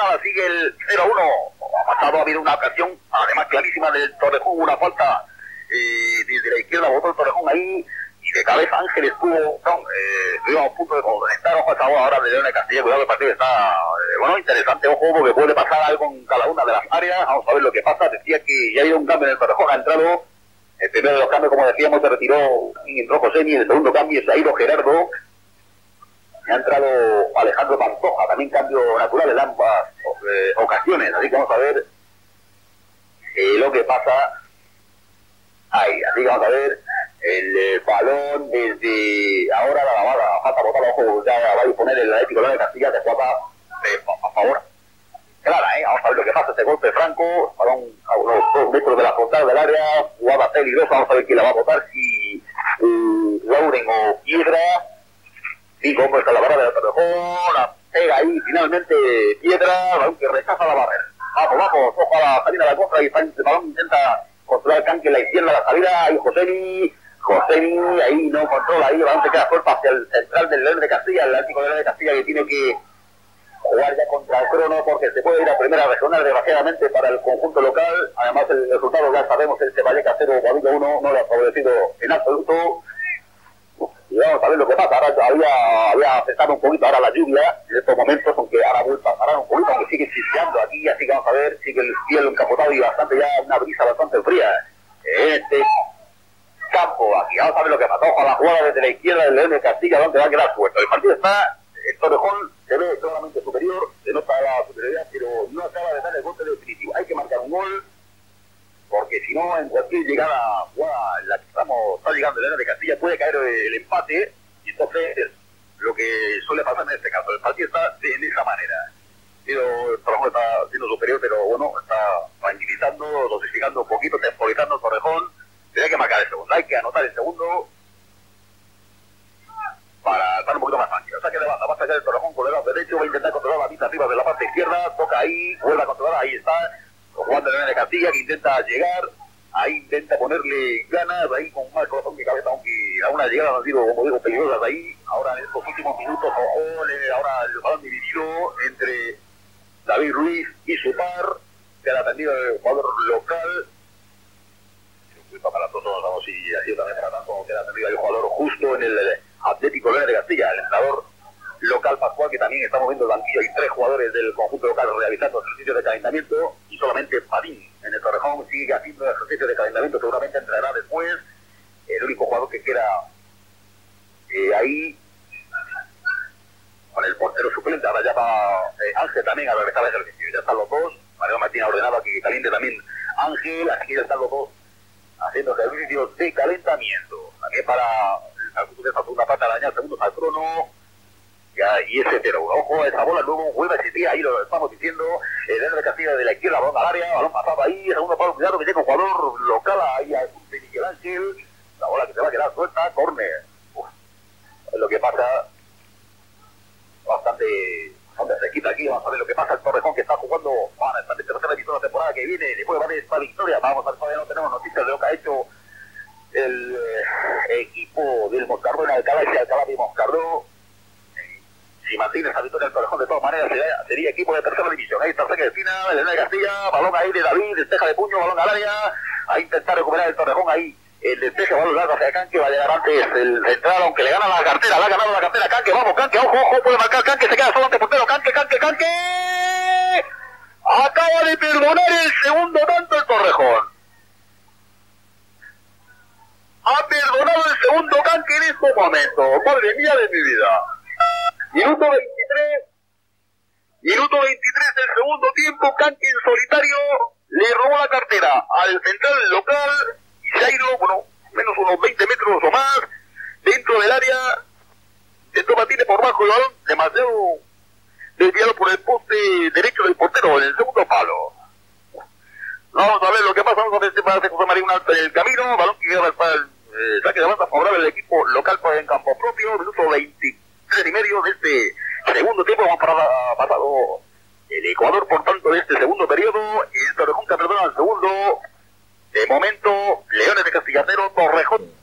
ahora sigue el 0-1. Ha pasado, ha habido una ocasión, además clarísima del Torrejón, una falta desde la izquierda, botó el Torrejón ahí, y de cabeza Ángel estuvimos a punto de conectar. Ojo, esta ahora de León de Castilla, cuidado, el partido está, interesante, ojo, porque puede pasar algo en cada una de las áreas. Vamos a ver lo que pasa. Decía que ya ha habido un cambio en el Torrejón, ha entrado, el primero de los cambios, como decíamos, se retiró, entró José, y en el segundo cambio se ha ido Gerardo, ha entrado Alejandro Pantoja, también cambio natural en ambas ocasiones, así que vamos a ver lo que pasa ahí. Así que vamos a ver el balón desde ahora, la lavada, falta botar ojo, ya va a disponer el Atlético de Castilla de jugada a favor clara, vamos a ver lo que pasa, este golpe franco, balón a unos 2 metros de la frontal del área, jugada peligrosa, vamos a ver quién la va a botar, si Lauren o Piedra. 5 hombres a la barrera del Torrejón, la pega ahí finalmente Piedra, balón que rechaza la barrera. Vamos, ojo a la salida de la contra, y el balón intenta controlar el Canque en la izquierda, la salida, ahí Josemi, ahí no controla, ahí el balón se queda suelto hacia el central del León de Castilla, el Atlético de León de Castilla, que tiene que jugar ya contra el crono, porque se puede ir a primera regional desgraciadamente para el conjunto local. Además el resultado ya sabemos, el Vallecas 0, Guadalupe 1, no le ha favorecido en absoluto. Y vamos a ver lo que pasa. Ahora había cesado un poquito ahora la lluvia en estos momentos, aunque ahora vuelve a parar un poquito, aunque sigue chispeando aquí, así que vamos a ver, sigue el cielo encapotado y bastante ya una brisa bastante fría en este campo. Aquí vamos a ver lo que pasa. Ojo a la jugada desde la izquierda del León de Castilla, donde va a quedar suelto. El partido está, el Torrejón se ve claramente superior, se nota la superioridad, pero no acaba de dar el golpe definitivo. Hay que marcar un gol, porque si no, en cualquier llegada jugada en la que está llegando el León de Castilla, puede caer el empate, y entonces lo que suele pasar en este caso, el partido está de esa manera. Pero el Torrejón está siendo superior, pero bueno, está tranquilizando, dosificando un poquito, temporizando el Torrejón. Tiene que marcar el segundo, hay que anotar el segundo para estar un poquito más tranquilo. Saque de banda, va a sacar el Torrejón con el lado derecho, va a intentar controlar la mitad arriba de la parte izquierda, toca ahí, vuelve a controlar, ahí está. Jugando el León de Castilla, que intenta llegar, ahí intenta ponerle ganas, ahí con más corazón que cabeza, aunque a una llegada han sido, como digo, peligrosas ahí. Ahora en estos últimos minutos, ahora el balón dividido entre David Ruiz y su par, que ha atendido el jugador local. Para todos, vamos, y así también para tanto, que ha atendido el jugador justo en el Atlético León de Castilla, el entrenador local Pascual, que también está moviendo el banquillo. Hay 3 jugadores del conjunto local realizando ejercicios de calentamiento, y solamente Padín en el Torrejón sigue haciendo ejercicios de calentamiento, seguramente entrará después. El único jugador que queda ahí con el portero suplente. Ahora ya va Ángel también a realizar el ejercicio, ya están los dos. Mariano Martín ha ordenado que caliente también Ángel, aquí ya están los dos haciendo ejercicios de calentamiento, también para esta segunda parte de dañar segundos al crono. Y ese 0-1. Ojo, esa bola luego vuelve a existir, ahí lo estamos diciendo. El León de Castilla de la izquierda, balón al área, balón pasado ahí, segundo palo, cuidado que llega un jugador local ahí a Miguel Ángel, la bola que se va a quedar suelta, córner. Lo que pasa, bastante se quita aquí. Vamos a ver lo que pasa. El Torrejón, que está jugando, van a estar en tercera división la temporada que viene, después va a haber esta victoria. Vamos a ver, todavía no tenemos noticias de lo que ha hecho el equipo del Moscardó en Alcalá y Alcalá de Moscardó. Si mantiene esa victoria el Torrejón, de todas maneras sería equipo de tercera división. Ahí está cerca de esquina, el León de Castilla, balón ahí de David, despeja de puño, balón al área, a intentar recuperar el Torrejón ahí. El despeje, balón largo hacia Canque, va a llegar antes el central, aunque le gana la cartera, le ha ganado la cartera Canque, vamos Canque, ojo, puede marcar Canque, se queda solo ante portero, Canque. Acaba de perdonar el segundo tanto el Torrejón. Ha perdonado el segundo Canque en este momento, madre mía de mi vida. Minuto 23 del segundo tiempo, Canque en solitario le robó la cartera al central local y se ha ido, menos unos 20 metros o más dentro del área. Esto batine por bajo el balón, demasiado desviado por el poste derecho del portero en el segundo palo. Vamos a ver lo que pasa. Vamos a ver si va a hacer José María un alto en el camino, balón que queda para el saque de banda favorable del equipo local en campo propio. Minuto 23 y medio de este segundo tiempo. Vamos para pasado el Ecuador, por tanto, de este segundo periodo. El Torrejón que perdona el segundo. De momento, Leones de Castilla 0, Torrejón